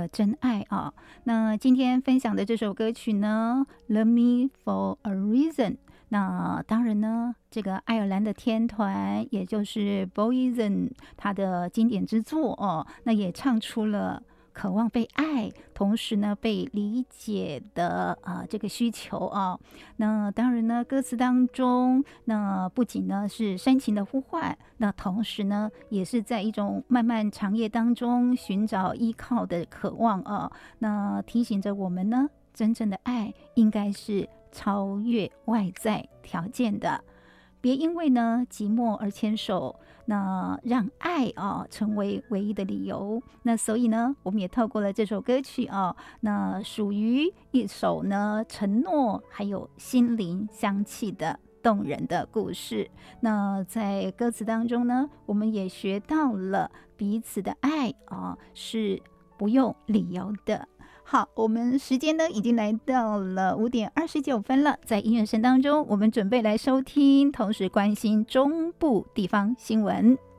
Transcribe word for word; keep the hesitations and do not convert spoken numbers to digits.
的真爱啊。那今天分享的这首歌曲呢 Love Me For A Reason， 那当然呢这个爱尔兰的天团也就是 Boyzone 他的经典之作哦，那也唱出了渴望被爱，同时呢被理解的啊、呃、这个需求啊。那当然呢，歌词当中那不仅呢是深情的呼唤，那同时呢也是在一种漫漫长夜当中寻找依靠的渴望啊。那提醒着我们呢，真正的爱应该是超越外在条件的。别因为呢寂寞而牵手，那让爱啊成为唯一的理由。那所以呢，我们也透过了这首歌曲啊，那属于一首呢承诺还有心灵香气的动人的故事。那在歌词当中呢，我们也学到了彼此的爱啊是不用理由的。好，我们时间呢已经来到了五点二十九分了，在音乐声当中，我们准备来收听，同时关心中部地方新闻。